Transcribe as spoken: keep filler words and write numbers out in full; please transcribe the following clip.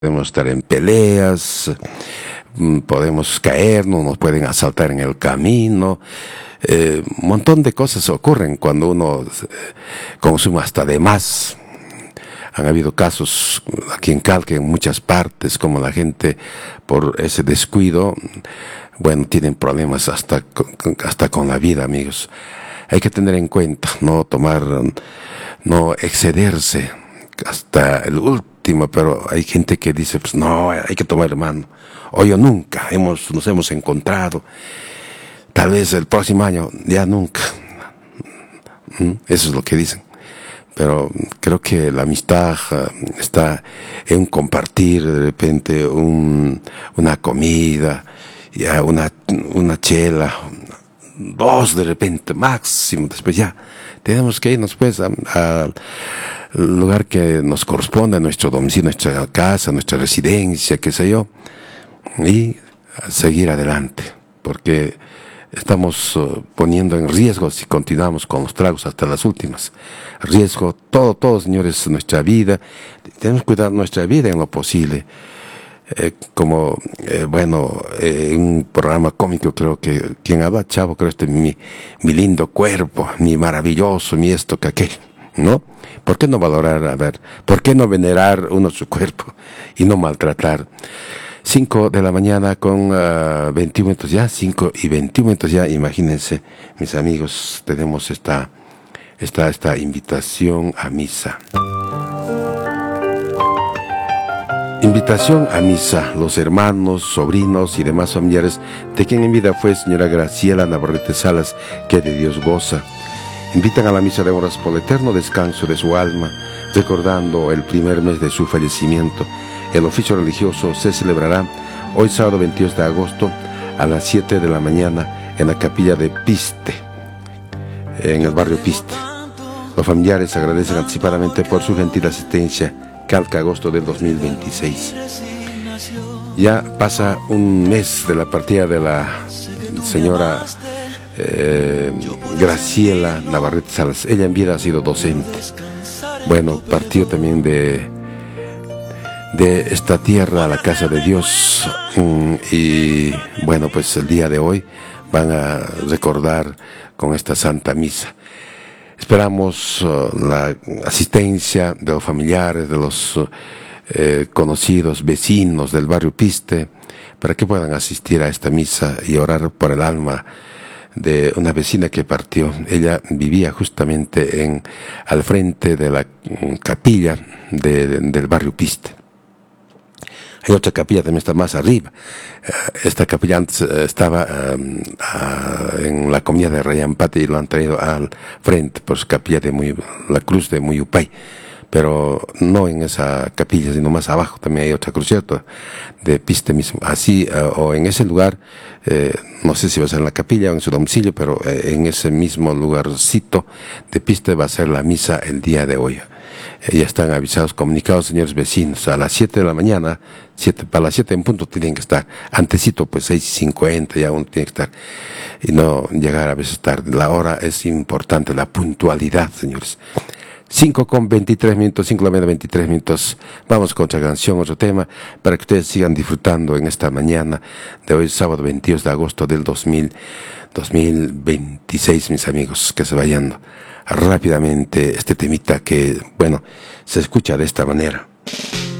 podemos estar en peleas, podemos caernos, nos pueden asaltar en el camino. Eh, un montón de cosas ocurren cuando uno consume hasta de más. Han habido casos aquí en Calca, en muchas partes, como la gente por ese descuido, bueno, tienen problemas hasta con, hasta con la vida, amigos. Hay que tener en cuenta, no tomar, no excederse hasta el último, pero hay gente que dice, pues no, hay que tomar, hermano. Hoy o nunca, hemos, nos hemos encontrado. Tal vez el próximo año, ya nunca. Eso es lo que dicen. Pero creo que la amistad uh, está en compartir de repente un, una comida, ya una, una chela, dos de repente, máximo, después ya. Tenemos que irnos pues al lugar que nos corresponde, a nuestro domicilio, nuestra casa, nuestra residencia, qué sé yo, y seguir adelante, porque estamos uh, poniendo en riesgo si continuamos con los tragos hasta las últimas. Riesgo, todo, todo, señores, nuestra vida. Tenemos que cuidar nuestra vida en lo posible. Eh, como, eh, bueno, eh, en un programa cómico creo que, quien habla, Chavo, creo este, mi, mi lindo cuerpo, mi maravilloso, mi esto, que aquello, ¿no? ¿Por qué no valorar, a ver, por qué no venerar uno su cuerpo y no maltratar? cinco de la mañana con uh, veintiún minutos ya, cinco y veintiún minutos ya, imagínense, mis amigos, tenemos esta, esta, esta invitación a misa. Invitación a misa, los hermanos, sobrinos y demás familiares de quien en vida fue señora Graciela Navarrete Salas, que de Dios goza. Invitan a la misa de horas por el eterno descanso de su alma, recordando el primer mes de su fallecimiento. El oficio religioso se celebrará hoy sábado veintidós de agosto a las siete de la mañana en la capilla de Piste, en el barrio Piste. Los familiares agradecen anticipadamente por su gentil asistencia. Calca, agosto del dos mil veintiséis. Ya pasa un mes de la partida de la señora eh, Graciela Navarrete Salas. Ella en vida ha sido docente. Bueno, partió también de de esta tierra a la casa de Dios, y bueno, pues el día de hoy van a recordar con esta Santa Misa. Esperamos uh, la asistencia de los familiares, de los uh, eh, conocidos vecinos del barrio Piste, para que puedan asistir a esta misa y orar por el alma de una vecina que partió. Ella vivía justamente en al frente de la um, capilla de, de, del barrio Piste. Hay otra capilla también está más arriba. Esta capilla antes estaba um, uh, en la comunidad de Rayampate y lo han traído al frente, por su capilla de Muy, la cruz de Muyupay. Pero no en esa capilla, sino más abajo también hay otra cruz, ¿cierto? De Piste mismo. Así, uh, o en ese lugar, eh, no sé si va a ser en la capilla o en su domicilio, pero eh, en ese mismo lugarcito de Piste va a ser la misa el día de hoy. Ya están avisados, comunicados, señores vecinos, a las siete de la mañana, siete, para las siete en punto tienen que estar. Antecito, pues seis y cincuenta ya uno tiene que estar. Y no llegar a veces tarde. La hora es importante, la puntualidad, señores. cinco con veintitrés minutos, cinco de la mañana, veintitrés minutos. Vamos con otra canción, otro tema, para que ustedes sigan disfrutando en esta mañana de hoy, sábado veintidós de agosto del dos mil veintiséis, mis amigos, que se vayan rápidamente este temita que, bueno, se escucha de esta manera.